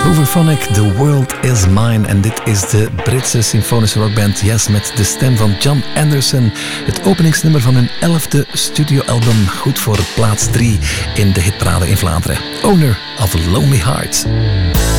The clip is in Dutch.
Hooverphonic, The World Is Mine. En dit is de Britse symfonische rockband Yes met de stem van Jon Anderson. Het openingsnummer van hun 11e studioalbum. Goed voor plaats 3 in de hitparade in Vlaanderen. Owner of Lonely Hearts.